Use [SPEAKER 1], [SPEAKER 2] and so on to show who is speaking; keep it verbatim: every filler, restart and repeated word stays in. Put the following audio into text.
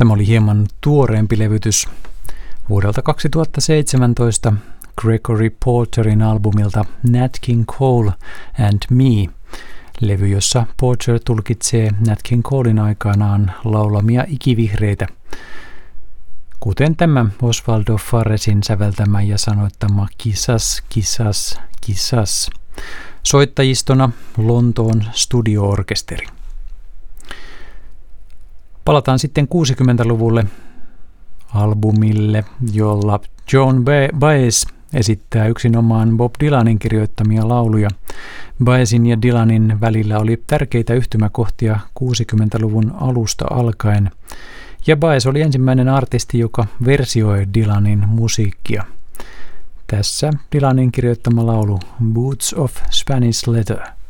[SPEAKER 1] Tämä oli hieman tuoreempi levytys vuodelta kaksituhattaseitsemäntoista Gregory Porterin albumilta Nat King Cole and Me, levy, jossa Porter tulkitsee Nat King Colein aikanaan laulamia ikivihreitä, kuten tämä Osvaldo Farresin säveltämä ja sanoittama Kisas, kisas, kisas. Soittajistona Lontoon studio-orkesteri. Palataan sitten kuusikymmentäluvulle albumille, jolla Joan Baez esittää yksinomaan Bob Dylanin kirjoittamia lauluja. Baezin ja Dylanin välillä oli tärkeitä yhtymäkohtia kuusikymmentäluvun alusta alkaen, ja Baez oli ensimmäinen artisti, joka versioi Dylanin musiikkia. Tässä Dylanin kirjoittama laulu Boots of Spanish Leather.